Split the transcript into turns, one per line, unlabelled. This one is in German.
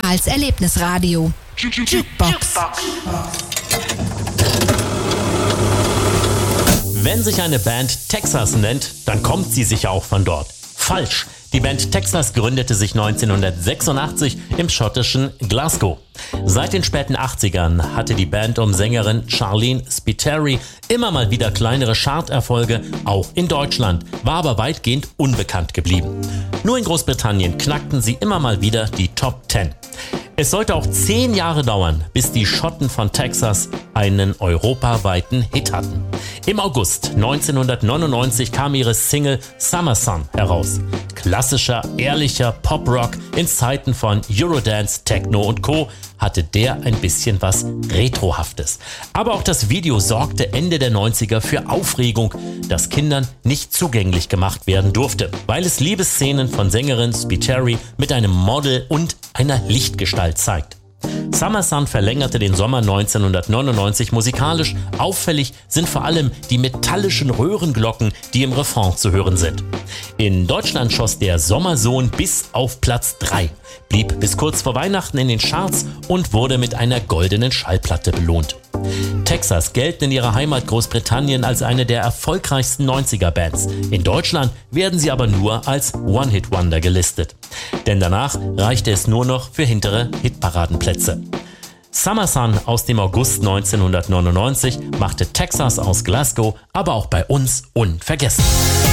als Erlebnisradio. Jukebox.
Wenn sich eine Band Texas nennt, dann kommt sie sicher auch von dort. Falsch. Die Band Texas gründete sich 1986 im schottischen Glasgow. Seit den späten 80ern hatte die Band um Sängerin Charlene Spiteri immer mal wieder kleinere Charterfolge, auch in Deutschland, war aber weitgehend unbekannt geblieben. Nur in Großbritannien knackten sie immer mal wieder die Top 10. Es sollte auch 10 Jahre dauern, bis die Schotten von Texas einen europaweiten Hit hatten. Im August 1999 kam ihre Single Summer Sun heraus. Klassischer, ehrlicher Pop-Rock in Zeiten von Eurodance, Techno und Co. hatte der ein bisschen was Retrohaftes. Aber auch das Video sorgte Ende der 90er für Aufregung, das Kindern nicht zugänglich gemacht werden durfte, weil es Liebesszenen von Sängerin Spiteri mit einem Model und einer Lichtgestalt zeigt. Summer Sun verlängerte den Sommer 1999 musikalisch. Auffällig sind vor allem die metallischen Röhrenglocken, die im Refrain zu hören sind. In Deutschland schoss der Sommersohn bis auf Platz 3, blieb bis kurz vor Weihnachten in den Charts und wurde mit einer goldenen Schallplatte belohnt. Texas gelten in ihrer Heimat Großbritannien als eine der erfolgreichsten 90er-Bands. In Deutschland werden sie aber nur als One-Hit-Wonder gelistet. Denn danach reichte es nur noch für hintere Hitparadenplätze. Summer Sun aus dem August 1999 machte Texas aus Glasgow aber auch bei uns unvergessen.